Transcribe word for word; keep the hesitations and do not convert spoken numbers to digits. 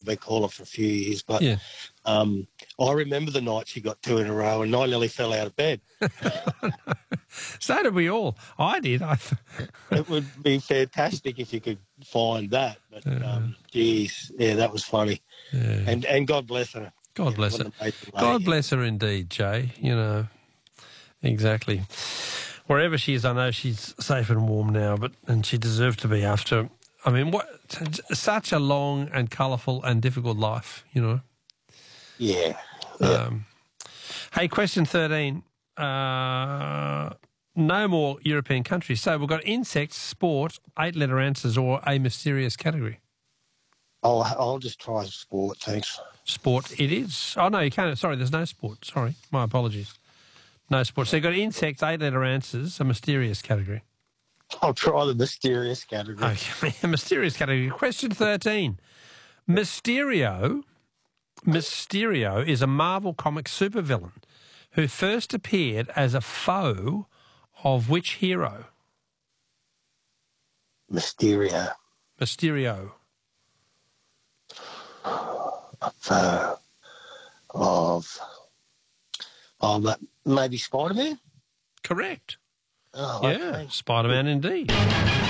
been calling for a few years, but Yeah. um, I remember the night she got two in a row, and I nearly fell out of bed. So did we all. I did. I th- It would be fantastic if you could find that. But, um, geez, yeah, that was funny. yeah. And and God bless her. God Yeah, bless what her. an amazing God lady. bless her indeed, Jay. You know, exactly. Wherever she is, I know she's safe and warm now, but and she deserved to be after. I mean, what such a long and colourful and difficult life, you know. Yeah. yeah. Um, hey, question thirteen. Uh, no more European countries. So we've got insects, sport, eight-letter answers, or a mysterious category. I'll, I'll just try sport, thanks. Sport it is. Oh, no, you can't. Sorry, there's no sport. Sorry, my apologies. No sport. So you've got insects, eight-letter answers, a mysterious category. I'll try the mysterious category. Okay, a mysterious category. Question thirteen. Mysterio, Mysterio is a Marvel comic supervillain who first appeared as a foe of which hero? Mysterio. Mysterio. Uh, of, of uh, maybe Spider-Man? Correct. Oh, Yeah, okay. Spider-Man indeed.